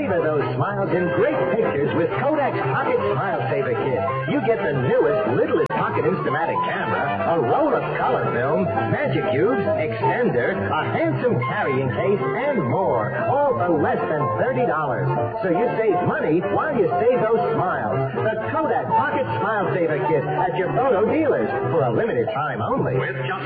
savor those smiles in great pictures with Kodak's Pocket Smile Saver Kit. You get the newest, littlest pocket Instamatic camera, a roll of color film, magic cubes, extender, a handsome carrying case, and more. All for less than $30. So you save money while you save those smiles. The Kodak Pocket Smile Saver Kit at your photo dealers for a limited time only. With just